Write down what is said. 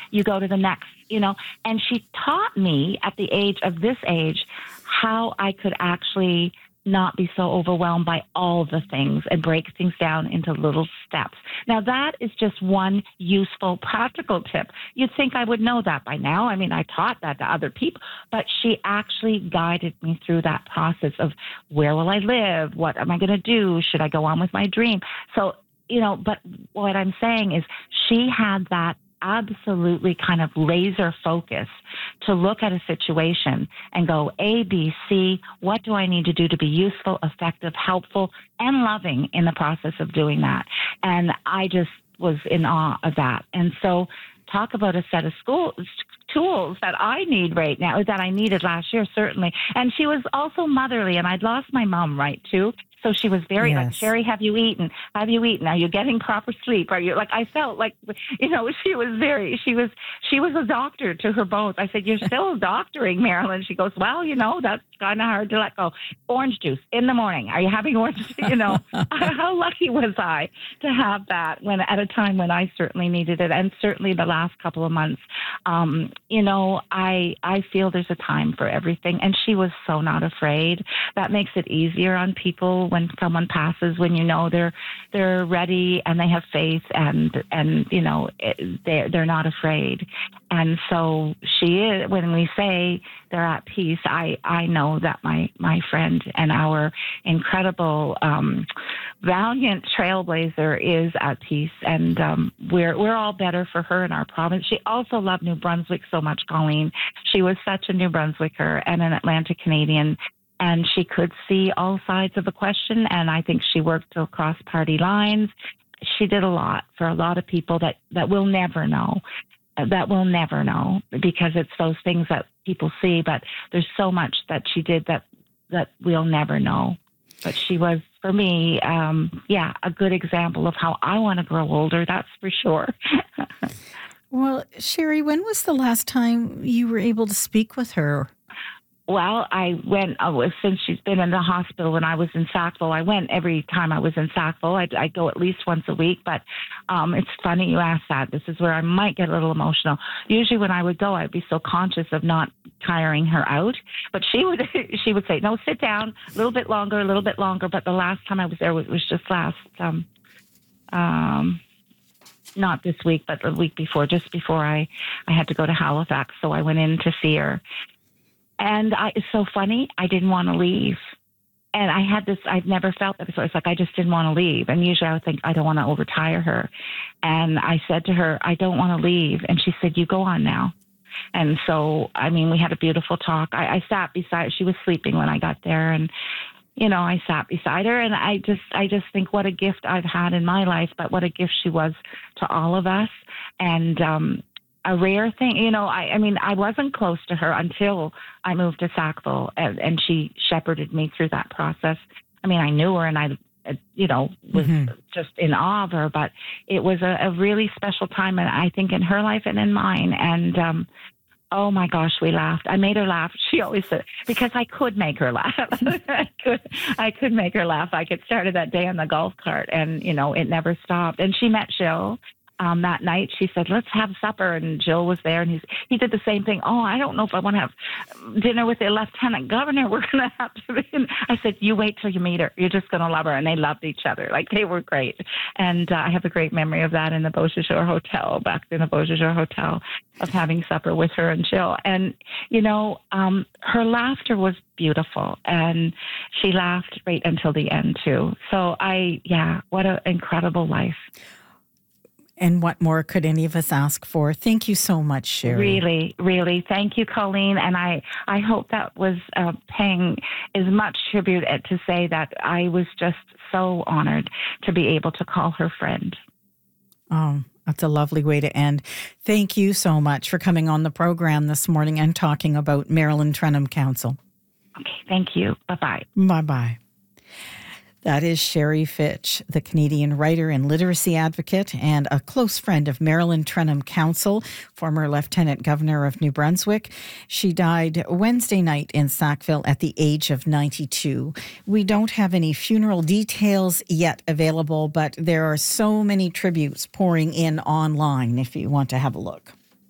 you go to the next, and she taught me at the age of this age how I could actually not be so overwhelmed by all the things and break things down into little steps. Now, that is just one useful, practical tip. You'd think I would know that by now. I mean, I taught that to other people, but she actually guided me through that process of where will I live? What am I going to do? Should I go on with my dream? So, but what I'm saying is she had that absolutely kind of laser focus to look at a situation and go A, B, C, what do I need to do to be useful, effective, helpful, and loving in the process of doing that? And I just was in awe of that. And so talk about a set of tools that I need right now, that I needed last year, certainly. And she was also motherly, and I'd lost my mom, right, too. So she was very like, Sherry, have you eaten? Have you eaten? Are you getting proper sleep? Are you like, I felt like, she was a doctor to her bones. I said, you're still doctoring, Marilyn. She goes, well, that's kind of hard to let go. Orange juice in the morning. Are you having orange juice? How lucky was I to have that at a time when I certainly needed it. And certainly the last couple of months, I feel there's a time for everything. And she was so not afraid. That makes it easier on people when someone passes, when they're ready and they have faith and they're not afraid. And so she is, when we say they're at peace, I know that my friend and our incredible, valiant trailblazer is at peace. And we're all better for her in our province. She also loved New Brunswick so much, Colleen. She was such a New Brunswicker and an Atlantic Canadian. And she could see all sides of the question, and I think she worked across party lines. She did a lot for a lot of people that we'll never know, because it's those things that people see, but there's so much that she did that we'll never know. But she was, for me, a good example of how I want to grow older, that's for sure. Well, Sherry, when was the last time you were able to speak with her? Well, since she's been in the hospital when I was in Sackville, I went every time I was in Sackville. I go at least once a week, but it's funny you ask that. This is where I might get a little emotional. Usually when I would go, I'd be so conscious of not tiring her out, but she would say, no, sit down, a little bit longer. But the last time I was there was just last, not this week, but the week before, just before I had to go to Halifax. So I went in to see her. And it's so funny, I didn't want to leave. And I had this, I've never felt that before. It's like I just didn't want to leave. And usually I would think, I don't want to overtire her. And I said to her, I don't want to leave. And she said, you go on now. And so, we had a beautiful talk. I sat beside her. She was sleeping when I got there. And, I sat beside her. And I just think what a gift I've had in my life, but what a gift she was to all of us. And, a rare thing, I wasn't close to her until I moved to Sackville, and she shepherded me through that process. I knew her, and I, was just in awe of her, but it was a really special time, and I think in her life and in mine. And oh my gosh, we laughed. I made her laugh. She always said, because I could make her laugh. I could make her laugh. I could started that day on the golf cart, and it never stopped. And she met Jill. That night, she said, let's have supper. And Jill was there, and he did the same thing. Oh, I don't know if I want to have dinner with the lieutenant governor. We're going to have to. I said, you wait till you meet her. You're just going to love her. And they loved each other. Like, they were great. And I have a great memory of that in the Beausejour Hotel, back in the Beausejour Hotel, of having supper with her and Jill. And, her laughter was beautiful. And she laughed right until the end, too. So what an incredible life. And what more could any of us ask for? Thank you so much, Sherry. Really, really. Thank you, Colleen. And I hope that was paying as much tribute to say that I was just so honored to be able to call her friend. Oh, that's a lovely way to end. Thank you so much for coming on the program this morning and talking about Marilyn Trenholm Council. Okay, thank you. Bye-bye. Bye-bye. That is Sherry Fitch, the Canadian writer and literacy advocate and a close friend of Marilyn Trenholm Council, former Lieutenant Governor of New Brunswick. She died Wednesday night in Sackville at the age of 92. We don't have any funeral details yet available, but there are so many tributes pouring in online if you want to have a look.